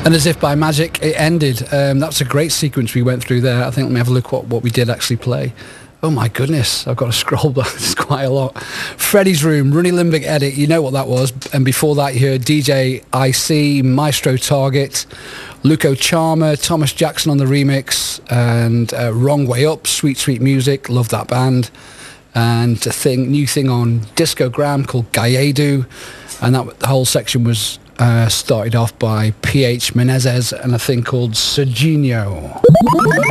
And as if by magic, it ended. That's a great sequence we went through there. I think let me have a look what we did actually play. Oh my goodness, I've got to scroll back. It's quite a lot. Freddie's Room, Runny Limbic edit, you know what that was. And before that you heard DJ IC, Maestro Target, Luco Charmer, Thomas Jackson on the remix, and Wrong Way Up, Sweet Sweet Music, love that band. And a new thing on Discogram called Gayedu, and the whole section was started off by PH Menezes and a thing called Serginho.